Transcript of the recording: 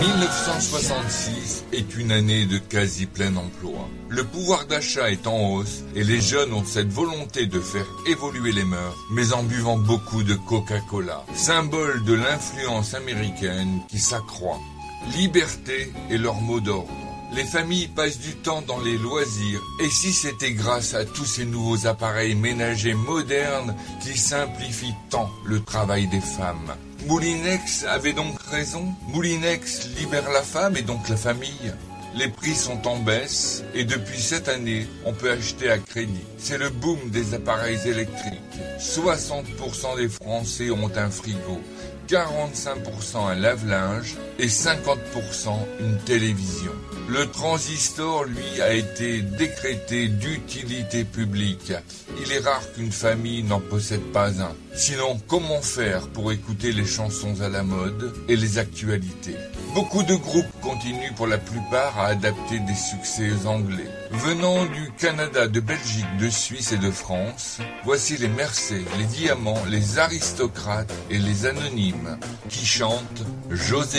1966 est une année de quasi plein emploi. Le pouvoir d'achat est en hausse et les jeunes ont cette volonté de faire évoluer les mœurs, mais en buvant beaucoup de Coca-Cola, symbole de l'influence américaine qui s'accroît. Liberté est leur mot d'ordre. Les familles passent du temps dans les loisirs, et si c'était grâce à tous ces nouveaux appareils ménagers modernes qui simplifient tant le travail des femmes? Moulinex avait donc raison. Moulinex libère la femme et donc la famille. Les prix sont en baisse et depuis cette année, on peut acheter à crédit. C'est le boom des appareils électriques. 60% des Français ont un frigo, 45% un lave-linge et 50% une télévision. Le transistor, lui, a été décrété d'utilité publique. Il est rare qu'une famille n'en possède pas un. Sinon, comment faire pour écouter les chansons à la mode et les actualités? Beaucoup de groupes continuent pour la plupart à adapter des succès anglais. Venant du Canada, de Belgique, de Suisse et de France, voici les Mercés, les Diamants, les Aristocrates et les Anonymes qui chantent Joséphine.